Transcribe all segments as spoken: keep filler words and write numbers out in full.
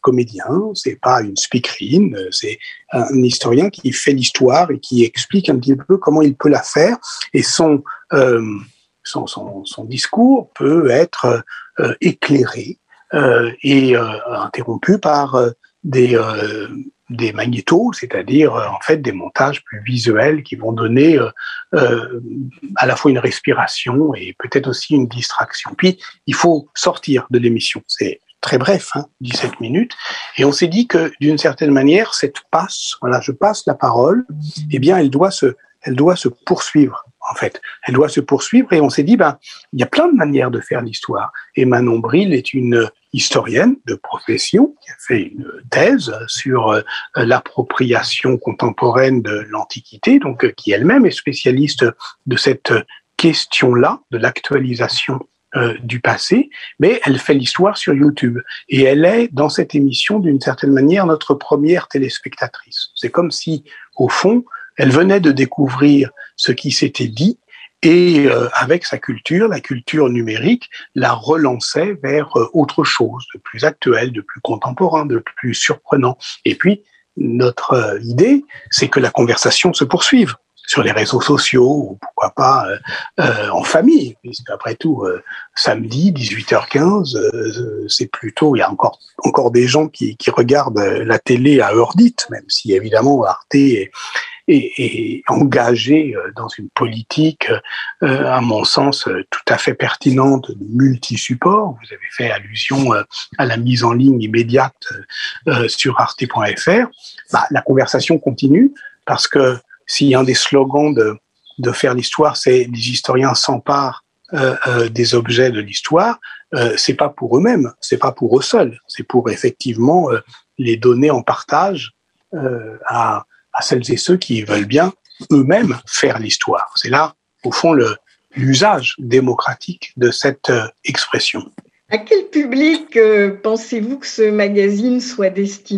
comédien, c'est pas une speakerine, c'est un historien qui fait l'histoire et qui explique un petit peu comment il peut la faire. Et son euh, son, son, son discours peut être euh, éclairé euh, et euh, interrompu par euh, des euh, des magnétos, c'est-à-dire euh, en fait des montages plus visuels qui vont donner euh, euh, à la fois une respiration et peut-être aussi une distraction. Puis il faut sortir de l'émission. C'est très bref, hein, dix-sept minutes, et on s'est dit que d'une certaine manière cette passe, voilà, je passe la parole, eh bien elle doit se, elle doit se poursuivre. En fait, elle doit se poursuivre et on s'est dit, ben, il y a plein de manières de faire l'histoire. Et Manon Bril est une historienne de profession qui a fait une thèse sur euh, l'appropriation contemporaine de l'Antiquité, donc euh, qui elle-même est spécialiste de cette question-là, de l'actualisation euh, du passé, mais elle fait l'histoire sur YouTube. Et elle est, dans cette émission, d'une certaine manière, notre première téléspectatrice. C'est comme si, au fond, elle venait de découvrir ce qui s'était dit et euh, avec sa culture, la culture numérique, la relançait vers euh, autre chose, de plus actuel, de plus contemporain, de plus surprenant. Et puis, notre euh, idée, c'est que la conversation se poursuive sur les réseaux sociaux, ou pourquoi pas euh, euh, en famille, puisque après tout, euh, samedi, dix-huit heures quinze, euh, c'est plutôt, il y a encore encore des gens qui, qui regardent la télé à heure dite, même si évidemment Arte est Et, et engagé dans une politique, euh, à mon sens, tout à fait pertinente de multi-support. Vous avez fait allusion euh, à la mise en ligne immédiate euh, sur arte point f r. Bah, la conversation continue parce que si un des slogans de, de faire l'histoire, c'est les historiens s'emparent euh, euh, des objets de l'histoire, euh, c'est pas pour eux-mêmes, c'est pas pour eux seuls, c'est pour effectivement euh, les donner en partage euh, à à celles et ceux qui veulent bien eux-mêmes faire l'histoire. C'est là, au fond, le, l'usage démocratique de cette euh, expression. À quel public euh, pensez-vous que ce magazine soit destiné ?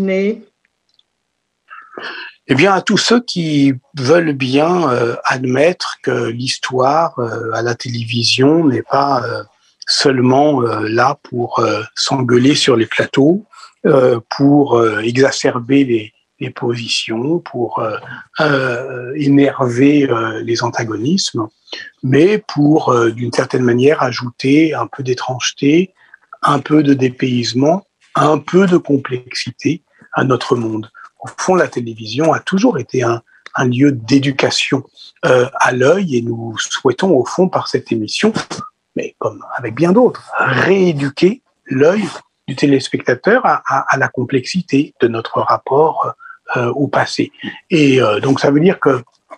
Eh bien, à tous ceux qui veulent bien euh, admettre que l'histoire euh, à la télévision n'est pas euh, seulement euh, là pour euh, s'engueuler sur les plateaux, euh, pour euh, exacerber les les positions, pour euh, euh, énerver euh, les antagonismes, mais pour, euh, d'une certaine manière, ajouter un peu d'étrangeté, un peu de dépaysement, un peu de complexité à notre monde. Au fond, la télévision a toujours été un, un lieu d'éducation euh, à l'œil, et nous souhaitons, au fond, par cette émission, mais comme avec bien d'autres, rééduquer l'œil du téléspectateur à, à, à la complexité de notre rapport euh, au passé. Et euh, donc ça veut dire que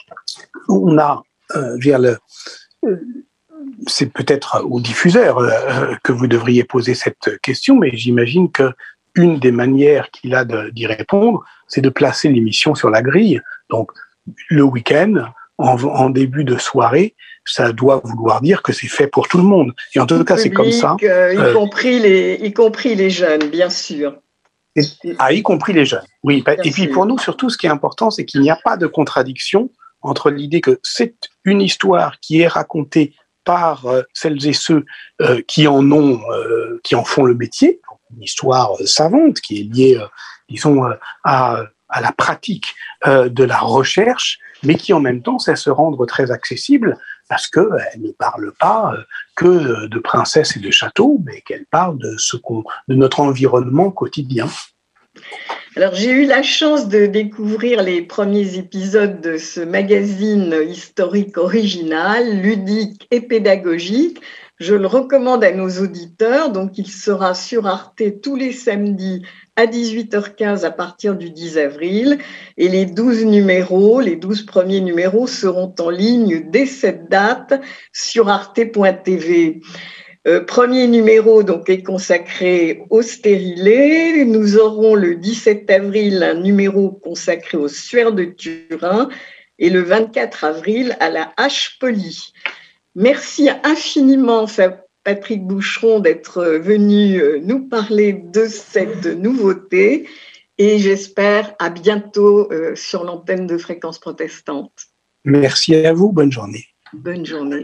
on a euh, vers le euh, c'est peut-être au diffuseur euh, que vous devriez poser cette question, mais j'imagine que une des manières qu'il a de, d'y répondre, c'est de placer l'émission sur la grille. Donc le week-end, en, en début de soirée, ça doit vouloir dire que c'est fait pour tout le monde. Et en tout, tout cas, public, c'est comme ça. Euh, y, euh, compris les, y compris les jeunes, bien sûr. Et, ah, y compris les jeunes, oui. Bien et sûr. Puis pour nous, surtout, ce qui est important, c'est qu'il n'y a pas de contradiction entre l'idée que c'est une histoire qui est racontée par euh, celles et ceux euh, qui en ont, euh, qui en font le métier, une histoire euh, savante qui est liée, euh, disons, euh, à, à la pratique euh, de la recherche, mais qui en même temps sait se rendre très accessible parce que euh, elle ne parle pas euh, que de princesses et de châteaux, mais qu'elle parle de ce qu'on, de notre environnement quotidien. Alors, j'ai eu la chance de découvrir les premiers épisodes de ce magazine historique original, ludique et pédagogique. Je le recommande à nos auditeurs. Donc, il sera sur Arte tous les samedis à dix-huit heures quinze à partir du dix avril. Et les douze numéros, les douze premiers numéros seront en ligne dès cette date sur arte point t v. Euh, premier numéro donc est consacré au stérilet. Nous aurons le dix-sept avril un numéro consacré au suaire de Turin et le vingt-quatre avril à la hache polie. Merci infiniment Patrick Boucheron d'être venu nous parler de cette nouveauté et j'espère à bientôt euh, sur l'antenne de Fréquence Protestante. Merci à vous, bonne journée. Bonne journée.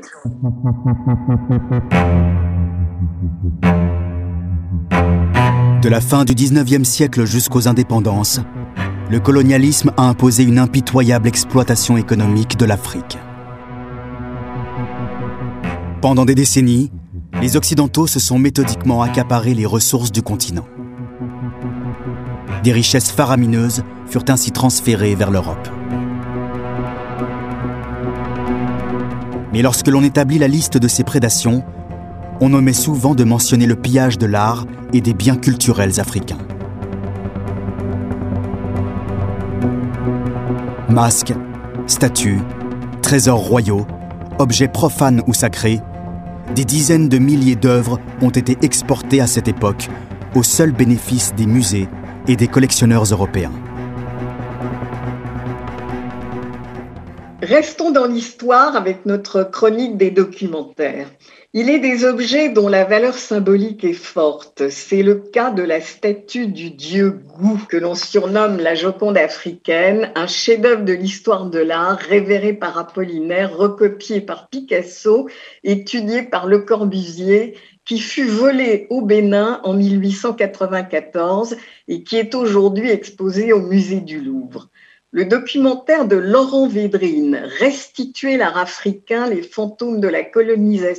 De la fin du dix-neuvième siècle jusqu'aux indépendances, le colonialisme a imposé une impitoyable exploitation économique de l'Afrique. Pendant des décennies, les Occidentaux se sont méthodiquement accaparés les ressources du continent. Des richesses faramineuses furent ainsi transférées vers l'Europe. Mais lorsque l'on établit la liste de ces prédations, on omet souvent de mentionner le pillage de l'art et des biens culturels africains. Masques, statues, trésors royaux, objets profanes ou sacrés, des dizaines de milliers d'œuvres ont été exportées à cette époque au seul bénéfice des musées et des collectionneurs européens. Restons dans l'histoire avec notre chronique des documentaires. Il est des objets dont la valeur symbolique est forte. C'est le cas de la statue du dieu Gou, que l'on surnomme la Joconde africaine, un chef-d'œuvre de l'histoire de l'art révéré par Apollinaire, recopié par Picasso, étudié par Le Corbusier, qui fut volé au Bénin en mille huit cent quatre-vingt-quatorze et qui est aujourd'hui exposé au musée du Louvre. Le documentaire de Laurent Védrine, « Restituer l'art africain, les fantômes de la colonisation »,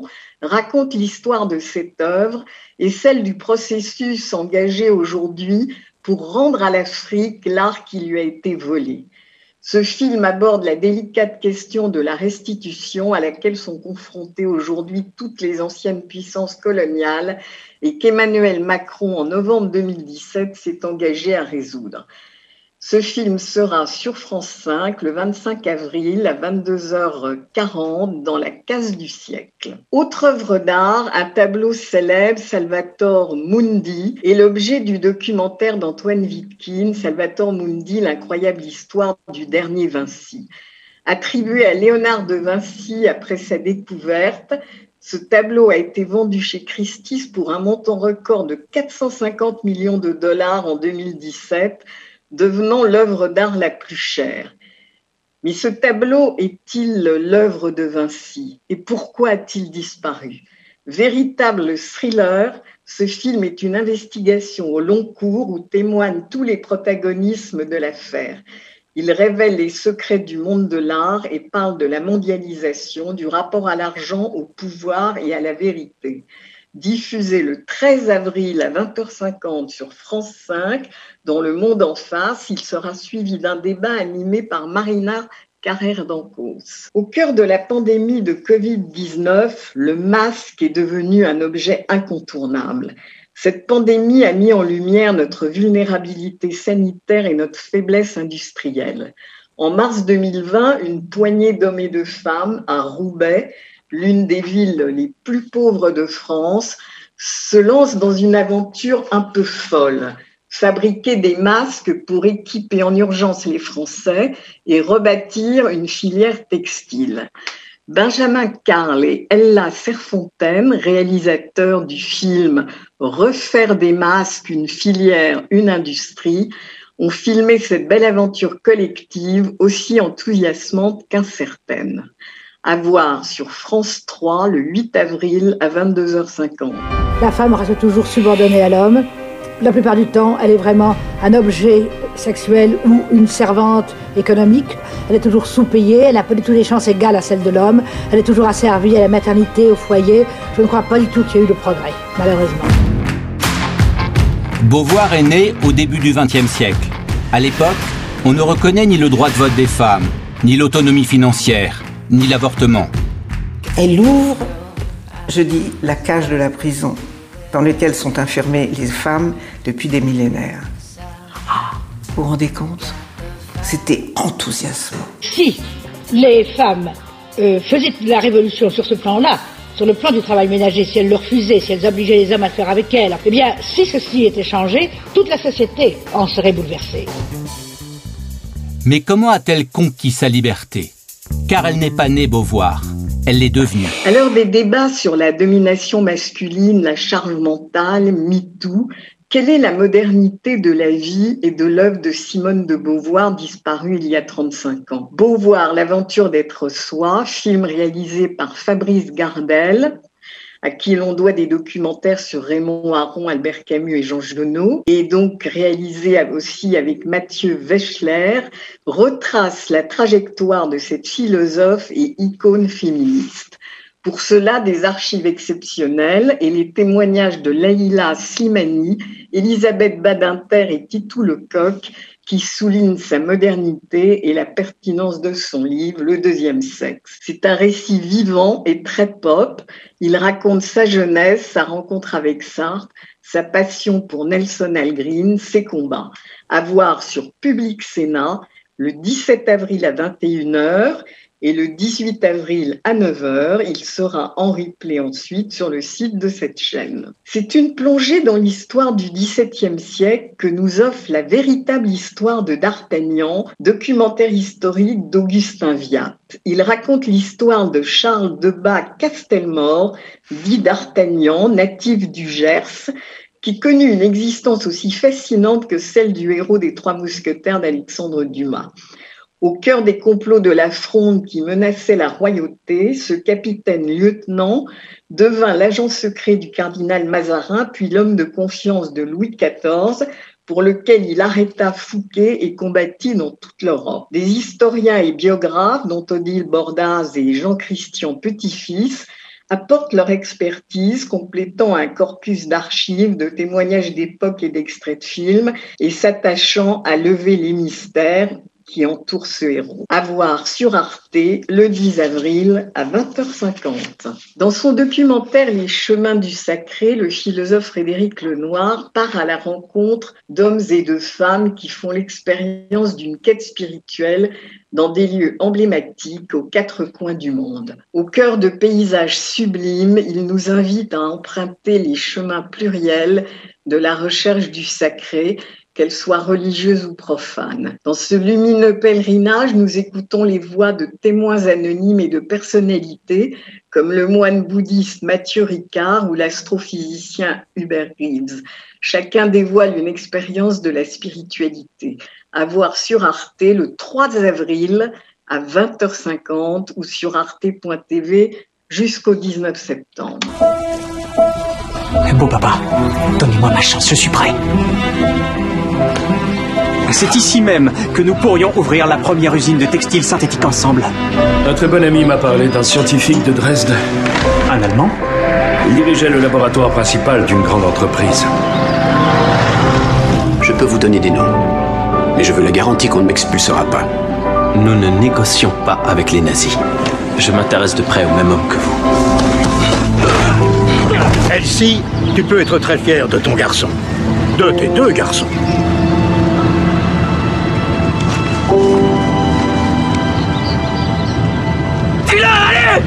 raconte l'histoire de cette œuvre et celle du processus engagé aujourd'hui pour rendre à l'Afrique l'art qui lui a été volé. Ce film aborde la délicate question de la restitution à laquelle sont confrontées aujourd'hui toutes les anciennes puissances coloniales et qu'Emmanuel Macron, en novembre deux mille dix-sept, s'est engagé à résoudre. Ce film sera sur France cinq le vingt-cinq avril à vingt-deux heures quarante dans la case du siècle. Autre œuvre d'art, un tableau célèbre, Salvator Mundi, est l'objet du documentaire d'Antoine Wittkin, Salvator Mundi, l'incroyable histoire du dernier Vinci. Attribué à Léonard de Vinci après sa découverte, ce tableau a été vendu chez Christie's pour un montant record de quatre cent cinquante millions de dollars en deux mille dix-sept, devenant l'œuvre d'art la plus chère. Mais ce tableau est-il l'œuvre de Vinci? Et pourquoi a-t-il disparu? Véritable thriller, ce film est une investigation au long cours où témoignent tous les protagonismes de l'affaire. Il révèle les secrets du monde de l'art et parle de la mondialisation, du rapport à l'argent, au pouvoir et à la vérité. Diffusé le treize avril à vingt heures cinquante sur France cinq, dans Le Monde en face, il sera suivi d'un débat animé par Marina Carrère d'Ancos. Au cœur de la pandémie de covid dix-neuf, le masque est devenu un objet incontournable. Cette pandémie a mis en lumière notre vulnérabilité sanitaire et notre faiblesse industrielle. En mars deux mille vingt, une poignée d'hommes et de femmes à Roubaix, l'une des villes les plus pauvres de France, se lance dans une aventure un peu folle. Fabriquer des masques pour équiper en urgence les Français et rebâtir une filière textile. Benjamin Carl et Ella Serfontaine, réalisateurs du film « Refaire des masques, une filière, une industrie », ont filmé cette belle aventure collective aussi enthousiasmante qu'incertaine. À voir sur France trois le huit avril à vingt-deux heures cinquante. La femme reste toujours subordonnée à l'homme. La plupart du temps, elle est vraiment un objet sexuel ou une servante économique. Elle est toujours sous-payée, elle n'a pas du tout des chances égales à celles de l'homme. Elle est toujours asservie à la maternité, au foyer. Je ne crois pas du tout qu'il y ait eu de progrès, malheureusement. Beauvoir est née au début du vingtième siècle. À l'époque, on ne reconnaît ni le droit de vote des femmes, ni l'autonomie financière, ni l'avortement. Elle ouvre, je dis, la cage de la prison dans laquelle sont enfermées les femmes depuis des millénaires. Ah, vous vous rendez compte? C'était enthousiasmant. Si les femmes euh, faisaient la révolution sur ce plan-là, sur le plan du travail ménager, si elles le refusaient, si elles obligeaient les hommes à faire avec elles, eh bien, si ceci était changé, toute la société en serait bouleversée. Mais comment a-t-elle conquis sa liberté? Car elle n'est pas née Beauvoir, elle l'est devenue. À l'heure des débats sur la domination masculine, la charge mentale, MeToo, quelle est la modernité de la vie et de l'œuvre de Simone de Beauvoir, disparue il y a trente-cinq ans? Beauvoir, l'aventure d'être soi, film réalisé par Fabrice Gardel. à qui l'on doit des documentaires sur Raymond Aron, Albert Camus et Jean Genot, et donc réalisé aussi avec Mathieu Wechsler, retrace la trajectoire de cette philosophe et icône féministe. Pour cela, des archives exceptionnelles et les témoignages de Leïla Slimani, Elisabeth Badinter et Titou Lecoq qui soulignent sa modernité et la pertinence de son livre « Le deuxième sexe ». C'est un récit vivant et très pop. Il raconte sa jeunesse, sa rencontre avec Sartre, sa passion pour Nelson Algren, ses combats. À voir sur Public Sénat le dix-sept avril à vingt et une heures et le dix-huit avril à neuf heures. Il sera en replay ensuite sur le site de cette chaîne. C'est une plongée dans l'histoire du dix-septième siècle que nous offre la véritable histoire de D'Artagnan, documentaire historique d'Augustin Viat. Il raconte l'histoire de Charles Debat Castelmore, dit D'Artagnan, natif du Gers, qui connut une existence aussi fascinante que celle du héros des Trois Mousquetaires d'Alexandre Dumas. Au cœur des complots de la Fronde qui menaçaient la royauté, ce capitaine-lieutenant devint l'agent secret du cardinal Mazarin, puis l'homme de confiance de Louis quatorze, pour lequel il arrêta Fouquet et combattit dans toute l'Europe. Des historiens et biographes, dont Odile Bordaz et Jean-Christian Petit-Fils, apportent leur expertise, complétant un corpus d'archives, de témoignages d'époque et d'extraits de films, et s'attachant à lever les mystères qui entoure ce héros. À voir sur Arte le dix avril à vingt heures cinquante. Dans son documentaire Les chemins du sacré, le philosophe Frédéric Lenoir part à la rencontre d'hommes et de femmes qui font l'expérience d'une quête spirituelle dans des lieux emblématiques aux quatre coins du monde. Au cœur de paysages sublimes, il nous invite à emprunter les chemins pluriels de la recherche du sacré, qu'elle soit religieuse ou profane. Dans ce lumineux pèlerinage, nous écoutons les voix de témoins anonymes et de personnalités, comme le moine bouddhiste Mathieu Ricard ou l'astrophysicien Hubert Reeves. Chacun dévoile une expérience de la spiritualité. À voir sur Arte le trois avril à vingt heures cinquante ou sur arte point t v jusqu'au dix-neuf septembre. Beau papa, donnez-moi ma chance, je suis prêt. C'est ici même que nous pourrions ouvrir la première usine de textiles synthétiques ensemble. Un très bon ami m'a parlé d'un scientifique de Dresde. Un Allemand ? Il dirigeait le laboratoire principal d'une grande entreprise. Je peux vous donner des noms, mais je veux la garantie qu'on ne m'expulsera pas. Nous ne négocions pas avec les nazis. Je m'intéresse de près au même homme que vous. Elsie, tu peux être très fier de ton garçon. De tes deux garçons. File-là, allez!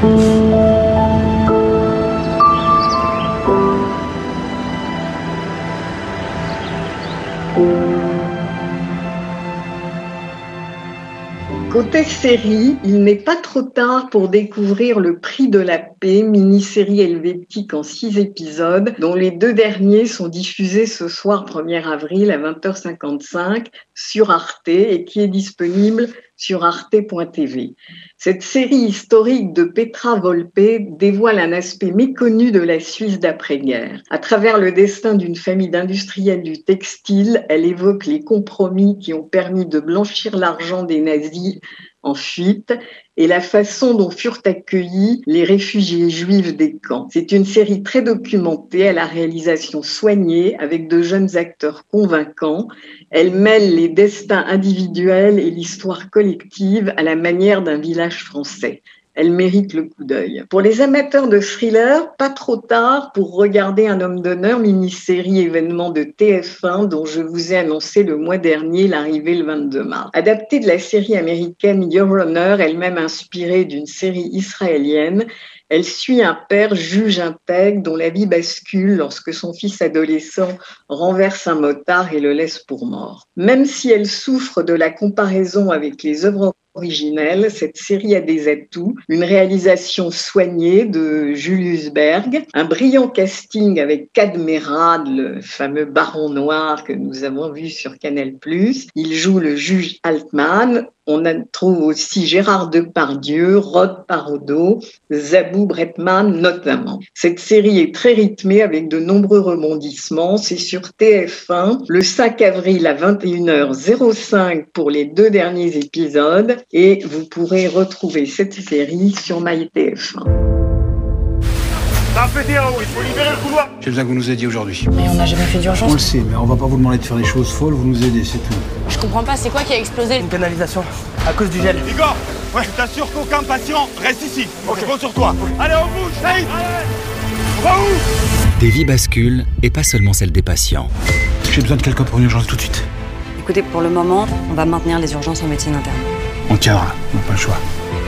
Côté série, il n'est pas trop tard pour découvrir Le Prix de la Paix, mini-série helvétique en six épisodes, dont les deux derniers sont diffusés ce soir premier avril à vingt heures cinquante-cinq sur Arte et qui est disponible sur arte point t v. Cette série historique de Petra Volpe dévoile un aspect méconnu de la Suisse d'après-guerre. À travers le destin d'une famille d'industriels du textile, elle évoque les compromis qui ont permis de blanchir l'argent des nazis en fuite et la façon dont furent accueillis les réfugiés juifs des camps. C'est une série très documentée, à la réalisation soignée, avec de jeunes acteurs convaincants. Elle mêle les destins individuels et l'histoire collective à la manière d'un village français. Elle mérite le coup d'œil. Pour les amateurs de thriller, pas trop tard pour regarder Un homme d'honneur, mini-série événement de T F un dont je vous ai annoncé le mois dernier l'arrivée le vingt-deux mars. Adaptée de la série américaine Your Honor, elle-même inspirée d'une série israélienne, elle suit un père juge intègre dont la vie bascule lorsque son fils adolescent renverse un motard et le laisse pour mort. Même si elle souffre de la comparaison avec les œuvres originelle, cette série a des atouts, une réalisation soignée de Julius Berg, un brillant casting avec Cadmerade, le fameux baron noir que nous avons vu sur Canal plus. Il joue le juge Altman, On trouve aussi Gérard Depardieu, Rod Parodo, Zabou Bretman notamment. Cette série est très rythmée avec de nombreux rebondissements. C'est sur T F un le cinq avril à vingt et une heures cinq pour les deux derniers épisodes et vous pourrez retrouver cette série sur MyTF un. Ça fait dire où il faut libérer le couloir. J'ai besoin que vous nous aidiez aujourd'hui. Mais on n'a jamais fait d'urgence. On le sait, mais on va pas vous demander de faire des choses folles, vous nous aidez, c'est tout. Je comprends pas, c'est quoi qui a explosé? Une canalisation, à cause du gel. Igor, ouais, je t'assure qu'aucun patient reste ici. Ok. Je compte sur toi. Allez, on bouge, Saïd. On va où? Des vies basculent, et pas seulement celles des patients. J'ai besoin de quelqu'un pour une urgence tout de suite. Écoutez, pour le moment, on va maintenir les urgences en médecine interne. On tiendra, on n'a pas le choix.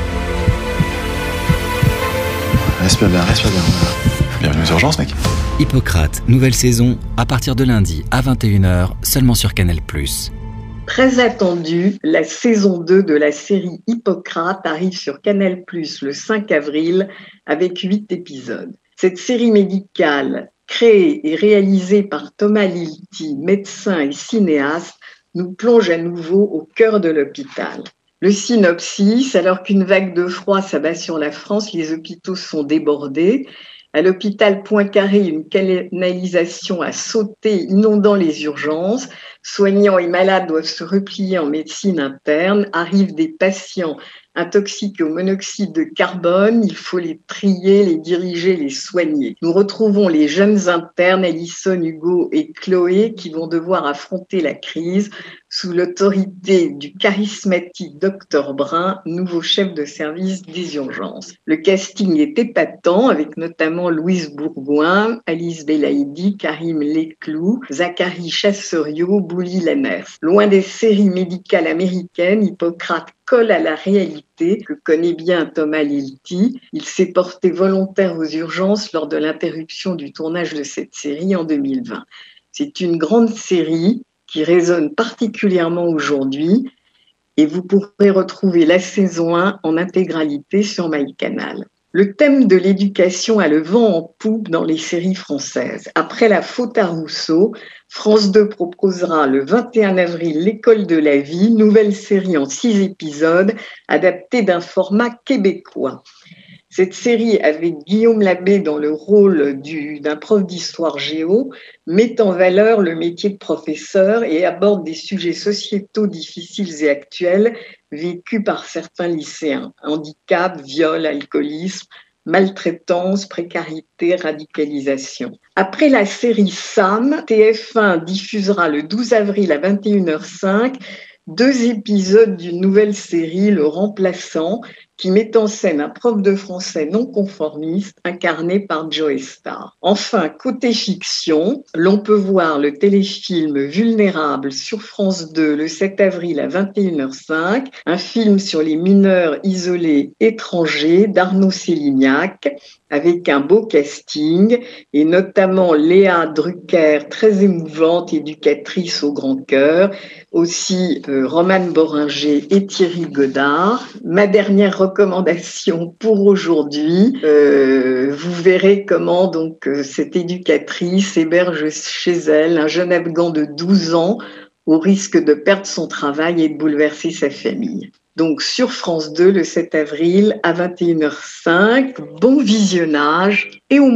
Respire bien, respire bien. Bienvenue aux urgences, mec. Hippocrate, nouvelle saison, à partir de lundi à vingt et une heures, seulement sur Canal plus. Très attendue, la saison deux de la série Hippocrate arrive sur Canal plus le cinq avril avec huit épisodes. Cette série médicale, créée et réalisée par Thomas Lilti, médecin et cinéaste, nous plonge à nouveau au cœur de l'hôpital. Le synopsis, alors qu'une vague de froid s'abat sur la France, les hôpitaux sont débordés. À l'hôpital Poincaré, une canalisation a sauté, inondant les urgences. Soignants et malades doivent se replier en médecine interne. Arrivent des patients intoxiqués au monoxyde de carbone. Il faut les trier, les diriger, les soigner. Nous retrouvons les jeunes internes, Alison, Hugo et Chloé, qui vont devoir affronter la crise sous l'autorité du charismatique docteur Brun, nouveau chef de service des urgences. Le casting est épatant, avec notamment Louise Bourgoin, Alice Belaïdi, Karim Leclou, Zachary Chasseriot, Bouli Lamers. Loin des séries médicales américaines, Hippocrate colle à la réalité que connaît bien Thomas Lilti. Il s'est porté volontaire aux urgences lors de l'interruption du tournage de cette série en deux mille vingt. C'est une grande série qui résonne particulièrement aujourd'hui et vous pourrez retrouver la saison un en intégralité sur MyCanal. Le thème de l'éducation a le vent en poupe dans les séries françaises. Après La faute à Rousseau, France deux proposera le vingt et un avril L'école de la vie, nouvelle série en six épisodes, adaptée d'un format québécois. Cette série, avec Guillaume Labbé dans le rôle du, d'un prof d'histoire géo, met en valeur le métier de professeur et aborde des sujets sociétaux difficiles et actuels vécus par certains lycéens. Handicap, viol, alcoolisme, maltraitance, précarité, radicalisation. Après la série Sam, T F un diffusera le douze avril à vingt et une heures cinq deux épisodes d'une nouvelle série, Le Remplaçant, qui met en scène un prof de français non conformiste incarné par Joe Star. Enfin, côté fiction, l'on peut voir le téléfilm Vulnérable sur France deux le sept avril à vingt et une heures cinq, un film sur les mineurs isolés étrangers d'Arnaud Sélignac, avec un beau casting, et notamment Léa Drucker, très émouvante, éducatrice au grand cœur, aussi euh, Romane Boringer et Thierry Godard. Ma dernière recommandation pour aujourd'hui, euh, vous verrez comment donc euh, cette éducatrice héberge chez elle un jeune Afghan de douze ans au risque de perdre son travail et de bouleverser sa famille. Donc sur France deux le sept avril à vingt et une heures cinq, bon visionnage et au